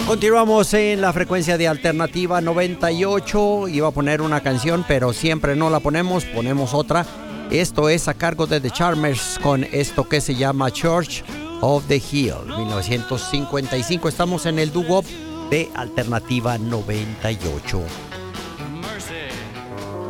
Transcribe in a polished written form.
Continuamos en la frecuencia de Alternativa 98. Iba a poner una canción, pero siempre no la ponemos, ponemos otra. Esto es a cargo de The Charmers con esto que se llama Church of the Hill, 1955. Estamos en el doo-wop de Alternativa 98.